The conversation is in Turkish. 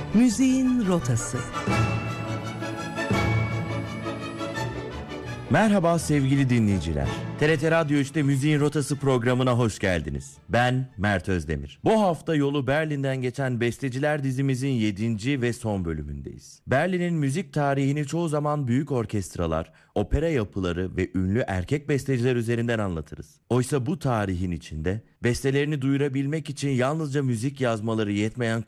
Müziğin rotası. Merhaba sevgili dinleyiciler. TRT Radyo 3'te Müziğin Rotası programına hoş geldiniz. Ben Mert Özdemir. Bu hafta yolu Berlin'den geçen Besteciler dizimizin 7. ve son bölümündeyiz. Berlin'in müzik tarihini çoğu zaman büyük orkestralar, opera yapıları ve ünlü erkek besteciler üzerinden anlatırız. Oysa bu tarihin içinde bestelerini duyurabilmek için yalnızca müzik yazmaları yetmeyen